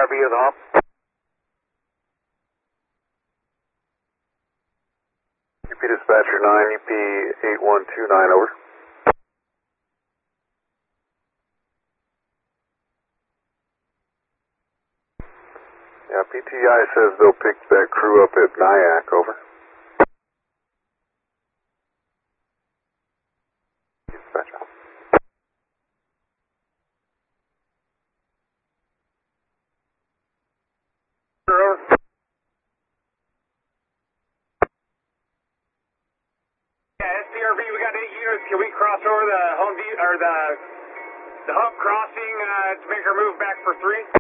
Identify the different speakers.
Speaker 1: PRV of the hump.
Speaker 2: UP Dispatcher 9, UP 8129, over. Yeah, PTI says they'll pick that crew up at Nyack, over. Dispatcher.
Speaker 1: Yeah, SPRV, we got 8 units. Can we cross over the hump crossing to make our move back for 3?